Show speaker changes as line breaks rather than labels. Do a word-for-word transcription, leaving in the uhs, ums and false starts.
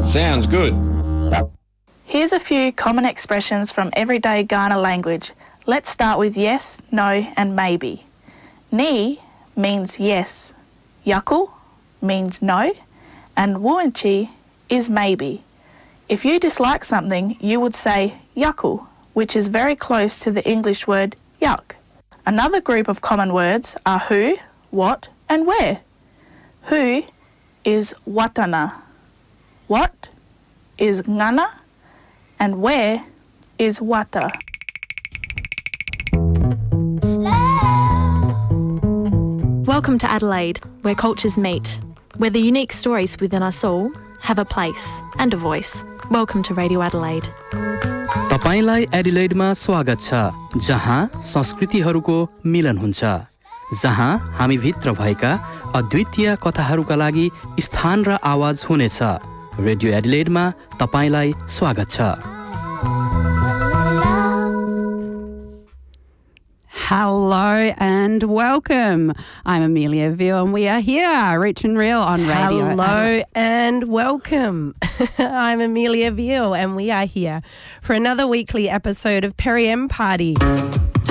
Sounds good.
Here's a few common expressions from everyday Kaurna language. Let's start with yes, no and maybe. Ni means yes. Yaku means no. And wuanchi is maybe. If you dislike something, you would say yaku, which is very close to the English word yuck. Another group of common words are who, what and where. Who is watana. What is ngana. And where is wata.
Welcome to Adelaide, where cultures meet, where the unique stories within us all have a place and a voice. Welcome to Radio Adelaide.
तपाईलाई एडिलेडमा स्वागत छ, जहाँ संस्कृतिहरूको मिलन हुन्छ, जहाँ हामी भित्र भएका अद्वितीय कथाहरूका लागि स्थान र आवाज हुनेछ। रेडियो एडिलेडमा तपाईलाई स्वागत छ।
Hello and welcome. I'm Amelia Veal and we are here, Rich and Real on Radio.
Hello and welcome. I'm Amelia Veal and we are here for another weekly episode of Perry M Party.